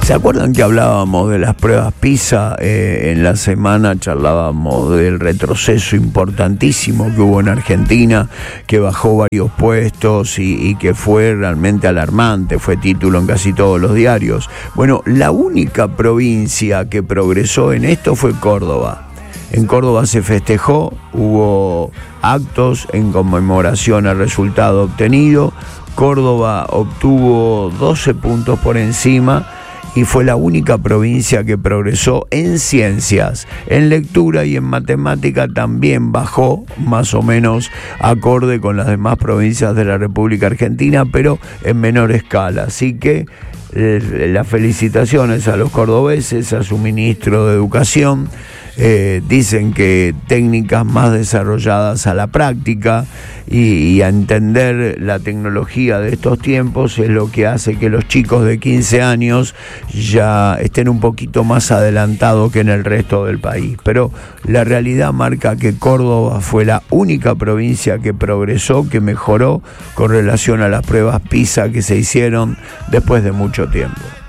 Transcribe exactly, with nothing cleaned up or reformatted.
¿Se acuerdan que hablábamos de las pruebas PISA? Eh, en la semana charlábamos del retroceso importantísimo que hubo en Argentina, que bajó varios puestos y, y que fue realmente alarmante, fue título en casi todos los diarios. Bueno, la única provincia que progresó en esto fue Córdoba. En Córdoba se festejó, hubo actos en conmemoración al resultado obtenido. Córdoba obtuvo doce puntos por encima y fue la única provincia que progresó en ciencias. En lectura y en matemática también bajó, más o menos acorde con las demás provincias de la República Argentina, pero en menor escala. Así que eh, las felicitaciones a los cordobeses, a su ministro de Educación. Eh, dicen que técnicas más desarrolladas a la práctica y, y a entender la tecnología de estos tiempos es lo que hace que los chicos de quince años ya estén un poquito más adelantados que en el resto del país. Pero la realidad marca que Córdoba fue la única provincia que progresó, que mejoró con relación a las pruebas PISA que se hicieron después de mucho tiempo.